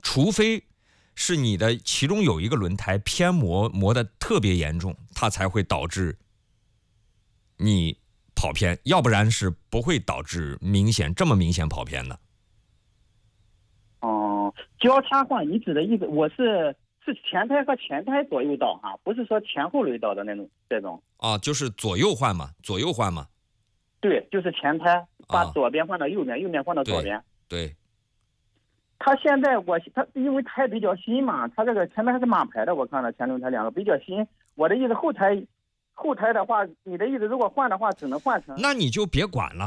除非是你的其中有一个轮胎偏磨的特别严重，它才会导致你跑偏，要不然是不会导致这么明显跑偏的。 哦，交叉换，你指的意思，我是前胎和前胎左右倒哈，不是说前后轮倒的那种这种。 啊，就是左右换嘛。 对，就是前胎把啊， 左边换到右边，右边换到左边。 对， 他现在他因为胎比较新嘛，他这个前面还是马牌的，我看了前轮胎两个比较新。我的意思后胎的话，你的意思如果换的话，只能换成。 那你就别管了。